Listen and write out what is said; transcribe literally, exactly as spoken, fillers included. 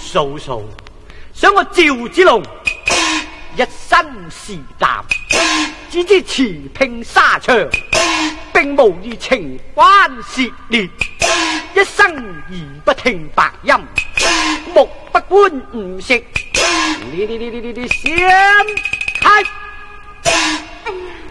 嫂嫂，想我趙子龍一身是膽，只知持拼沙場，並無意情關涉獵，一生而不聽白音，目不觀五色，你你你你你你閃開！